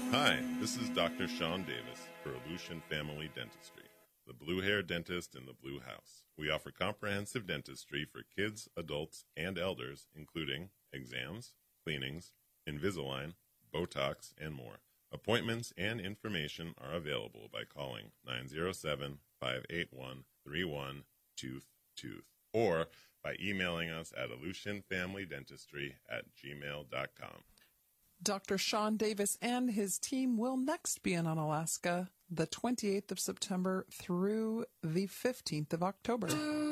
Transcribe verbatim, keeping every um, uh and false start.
Hi, this is Doctor Sean Davis for Aleutian Family Dentistry, the blue hair dentist in the Blue House. We offer comprehensive dentistry for kids, adults, and elders, including exams, cleanings, Invisalign, Botox, and more. Appointments and information are available by calling nine zero seven, five eight one, three one two two or by emailing us at aleutianfamilydentistry at gmail dot com. Doctor Sean Davis and his team will next be in Unalaska the twenty-eighth of September through the fifteenth of October.